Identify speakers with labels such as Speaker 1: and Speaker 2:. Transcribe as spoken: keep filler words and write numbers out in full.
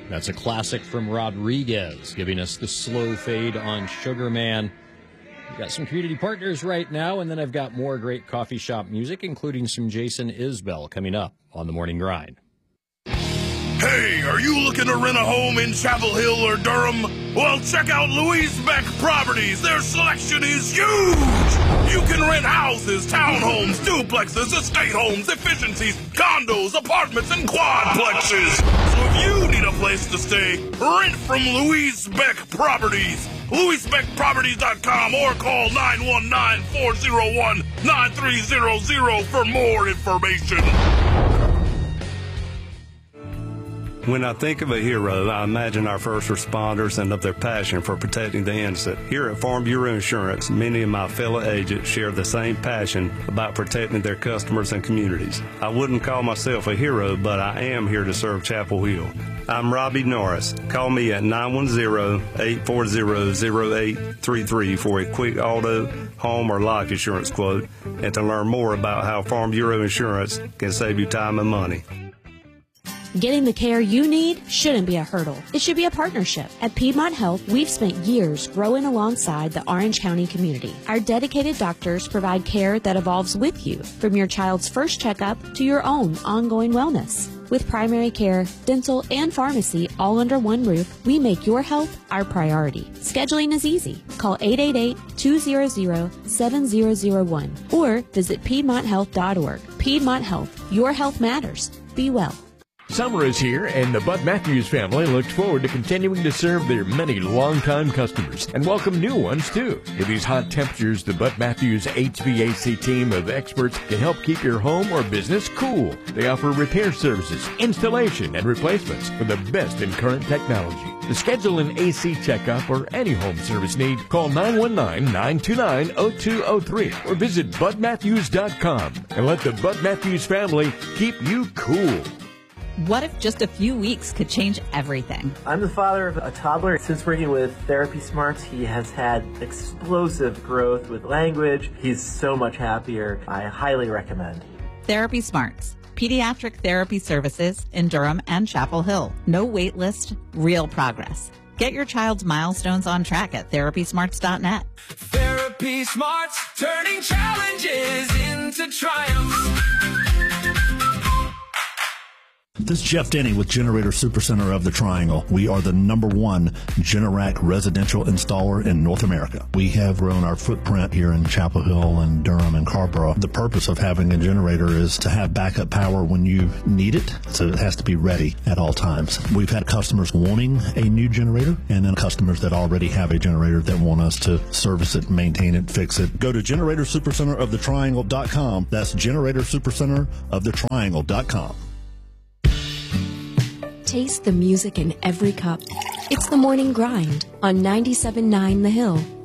Speaker 1: That's a classic from Rodriguez, giving us the slow fade on Sugar Man. We've got some community partners right now, and then I've got more great coffee shop music, including some Jason Isbell coming up on The Morning Grind.
Speaker 2: Hey, are you looking to rent a home in Chapel Hill or Durham? Well, check out Louise Beck Properties. Their selection is huge. You can rent houses, townhomes, duplexes, estate homes, efficiencies, condos, apartments, and quadplexes. So if you need a place to stay, rent from Louise Beck Properties. Louise Beck Properties dot com or call nine one nine, four oh one, nine three zero zero for more information.
Speaker 3: When I think of a hero, I imagine our first responders and of their passion for protecting the innocent. Here at Farm Bureau Insurance, many of my fellow agents share the same passion about protecting their customers and communities. I wouldn't call myself a hero, but I am here to serve Chapel Hill. I'm Robbie Norris. Call me at nine one zero, eight four zero, zero eight three three for a quick auto, home, or life insurance quote, and to learn more about how Farm Bureau Insurance can save you time and money.
Speaker 4: Getting the care you need shouldn't be a hurdle. It should be a partnership. At Piedmont Health, we've spent years growing alongside the Orange County community. Our dedicated doctors provide care that evolves with you, from your child's first checkup to your own ongoing wellness. With primary care, dental, and pharmacy all under one roof, we make your health our priority. Scheduling is easy. Call eight eight eight, two hundred, seven zero zero one or visit piedmont health dot org. Piedmont Health. Your health matters. Be well.
Speaker 5: Summer is here, and the Bud Matthews family looks forward to continuing to serve their many longtime customers and welcome new ones, too. In these hot temperatures, the Bud Matthews H V A C team of experts can help keep your home or business cool. They offer repair services, installation, and replacements for the best in current technology. To schedule an A C checkup or any home service need, call nine one nine, nine two nine, zero two zero three or visit bud matthews dot com and let the Bud Matthews family keep you cool.
Speaker 6: What if just a few weeks could change everything?
Speaker 7: I'm the father of a toddler. Since working with Therapy Smarts, he has had explosive growth with language. He's so much happier. I highly recommend.
Speaker 6: Therapy Smarts. Pediatric therapy services in Durham and Chapel Hill. No wait list, real progress. Get your child's milestones on track at therapy smarts dot net.
Speaker 8: Therapy Smarts, turning challenges into triumphs.
Speaker 9: This is Jeff Denny with Generator Supercenter of the Triangle. We are the number one Generac residential installer in North America. We have grown our footprint here in Chapel Hill and Durham and Carrboro. The purpose of having a generator is to have backup power when you need it, so it has to be ready at all times. We've had customers wanting a new generator, and then customers that already have a generator that want us to service it, maintain it, fix it. Go to generator supercenter of the triangle dot com. That's generator supercenter of the triangle dot com.
Speaker 4: Taste the music in every cup. It's The Morning Grind on ninety-seven point nine The Hill.